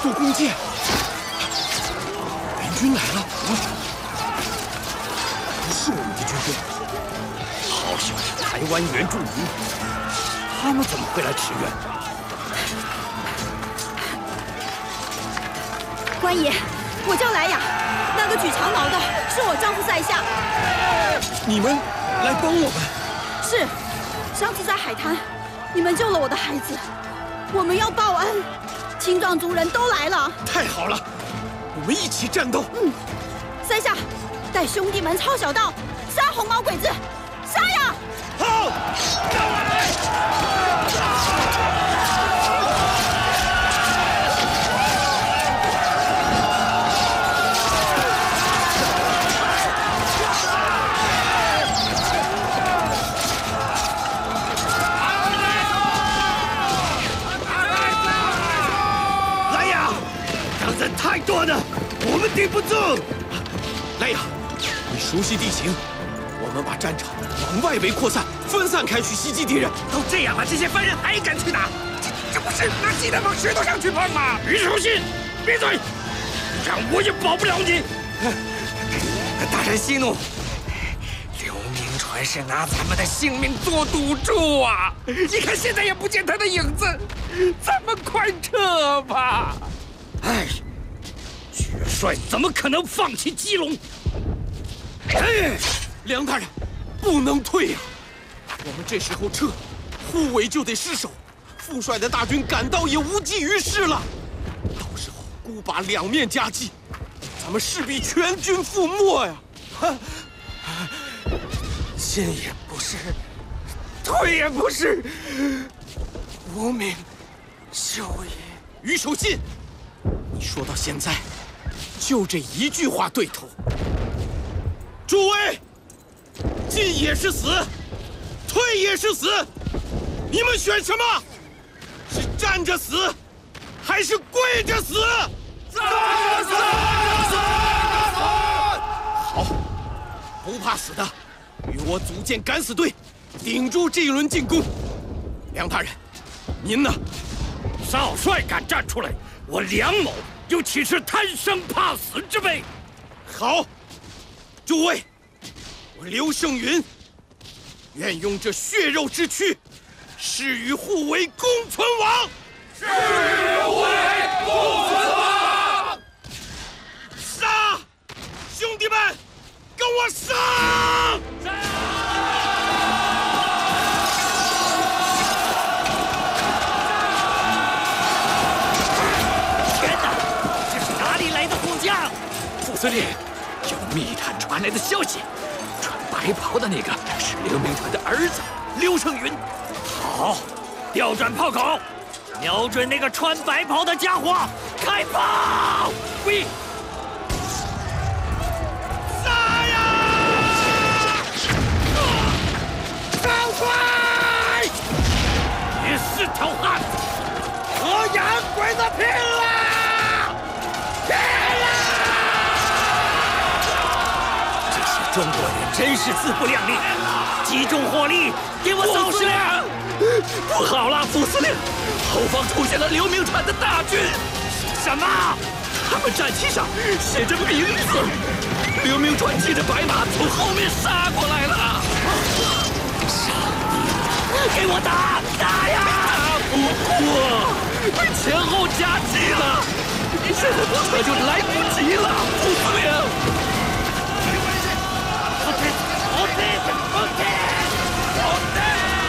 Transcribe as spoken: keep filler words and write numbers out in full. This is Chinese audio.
做弓箭。援军来了！不是我们的军队。好小的台湾原住民，他们怎么会来驰援？ 官爷，我叫莱雅，那个举长矛的是我丈夫在下。 你们来帮我们？ 是，上次在海滩，你们救了我的孩子，我们要报恩。青壮族人都来了。 太好了，我们一起战斗。 嗯，在下带兄弟们抄小道，杀红毛鬼子，杀呀！ 好。太多了，我们顶不住。莱雅，你熟悉地形，我们把战场往外围扩散，分散开去袭击敌人。 都这样了，这些犯人还敢去打？这这不是拿鸡蛋往石头上去碰吗？于守信，闭嘴，不然我也保不了你。大人息怒，刘铭传是拿咱们的性命做赌注啊！你看现在也不见他的影子，咱们快撤吧。哎。元帅怎么可能放弃基隆？ 哎，梁大人，不能退呀！我们这时候撤，护卫就得失守，副帅的大军赶到也无济于事了。到时候孤把两面夹击，咱们势必全军覆没呀！ 进也不是，退也不是，无名休也。 于守信，你说到现在。就这一句话对头。诸位，进也是死，退也是死，你们选什么？是站着死，还是跪着死？ 站着死！ 好，不怕死的，与我组建敢死队，顶住这一轮进攻。梁大人，您呢？ 少帅敢站出来，我梁某又岂是贪生怕死之辈？ 好，诸位，我刘胜云愿用这血肉之躯，誓与护卫共存亡。 誓与护卫共存亡！ 杀！兄弟们，跟我上！ 副司令，有密探传来的消息，穿白袍的那个是刘铭传的儿子刘胜云。好，调转炮口，瞄准那个穿白袍的家伙，开炮！喂！ 杀呀！ 少帅，你是条汉子，和洋鬼子拼了！拼了！中国人真是自不量力，集中火力，给我扫视！不好了，副司令，后方出现了刘铭传的大军。什么？他们战旗上写着名字，刘铭传骑着白马从后面杀过来了。上帝，给我打打呀！打不过，被前后夹击了，现在这就来不及了，副司令。